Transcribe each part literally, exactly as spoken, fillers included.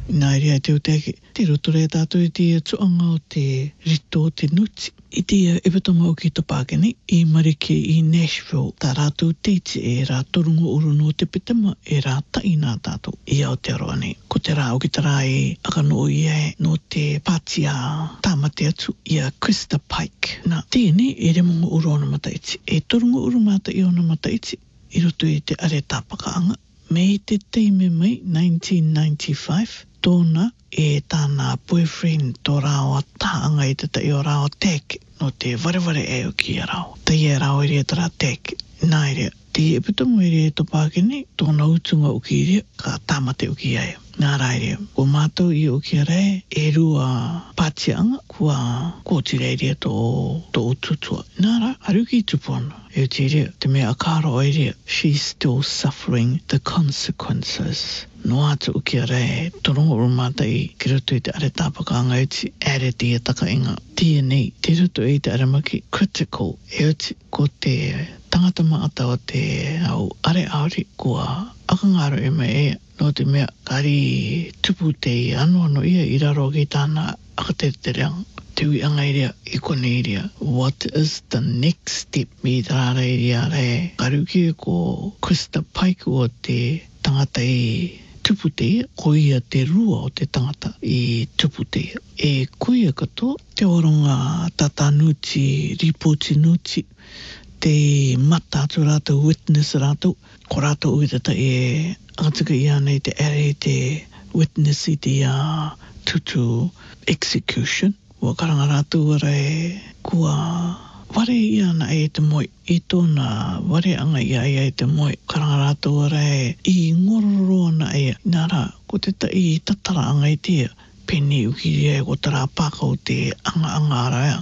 Nā rea te o te ake, te roto rea tātou i te tuanga o te rito o te nuti. I te e patonga o ki to Pākeni, i marike i Nashville, tā rātou teiti e rā torungo uru no te pitama, e rā tai nā tātou i Aotearoa nei. Ko te rā o ki tā rā e akano o ia no te pātia tāmate atu i a Krista Pike. Nā, tēne e re mongo uru ona mataiti, e torungo uru mata i ona mataiti, i roto i te are tāpakaanga. Me te teime mai, nineteen ninety-five, tōna e tāna boyfriend tō rāo tāanga i te tai o rāo teke no te varevare e o ki a rāo. Tai e rāo e rea tara teke. Nā e rea, te e putomo e rea tō Pākeni, tōna utunga o ki rea, ka tāmate o ki ae. Nā rā e rea, ko mātou i o ki a rea, e rua pātianga, kua kōti rei rea tō, tō ututua. Nā rā, aruki tupona. E te rea, te mea akaro e rea, she's still suffering the consequences. No atu o ki a rei, torongo rumata i ki roto i te are tāpakaanga uti, ere te e taka inga. Tia nei, te roto i te aramaki critical e uti ko te tangata maata o te au are auri kua akangaro e mai e no te mea kari tupu te anu anu ia i raro ki tāna akatere te reanga. Te ui anga i rea, i kone i rea. What is the next step? Mi rāra i rea rei. Karuki ko Krista Pike o te tangata i tupu te ia, ko ia te rua o te tangata i tupu te ia. E koia kato, te oronga tata nuti, ripoti nuti, te mata atu rātou, witness rātou, ko rātou ui tata e angataka i anei te ere te witness i te uh, tutu execution. Ua karanga rātou ara e kua ware i ana e te moi, i tōna ware anga i ai e te moi. Karanga rātou ara e i ngororo ana e nā rā, ko te ta i tatara anga i tea, peni uki rea ko tara pāka o te anga anga ara ea.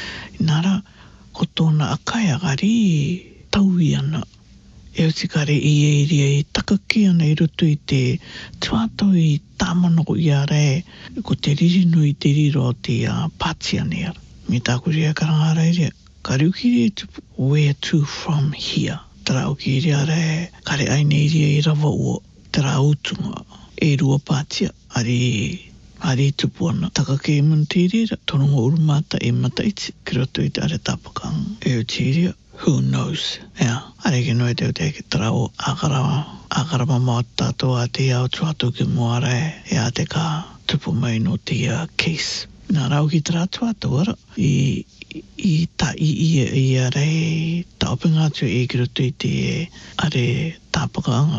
Nā rā, ko tōna akaya gari tau i ana. E uti kare i e rea i takaki ana i roto i te tuatau i tāmanoko i ara e, ko te ririnu i te riro o te uh, pātia nea. Mi tāku rea karanga ara i rea. Kare uki rea tupu, where to from here. Tara uki rea re, kare aine i rea i rawa ua, tara utunga, e rua pātia, ari, ari tupu ana. Takake e mun te rea, torongo urumata e mataiti, ki roto i te are tāpakanga. E uti rea, who knows? Ea, areke noi te o te ke tara o akara, akara mama o tātou a te au tuatu ki moara e, e a te ka tupu mai no te uh, case. Nā rau ki tara tuatu ara, i, i, i ta i i i a rei, ta opinga atu e ki roto i te are tāpakaanga.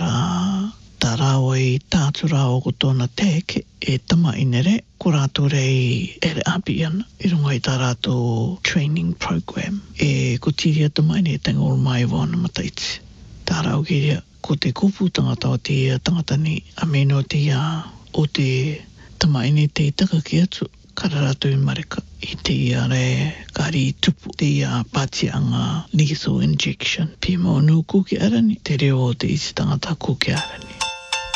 Tara, ta rau e tātu rau ko tōna teke, e tama inere, ko rātou rei ere api ana, i runga i tā rātou training program. E ko tiria tama ine e tanga o mai wana mataiti. Tā rau ki rea, ko te kupu tangata o te tangata ni, a meno te ia o te tama ine te taka ki atu, kara rātou i marika, i te ia re kari tupu, te ia pātianga lethal injection. Pima o nuu kuki arani, te reo o te isi tangata kuki arani.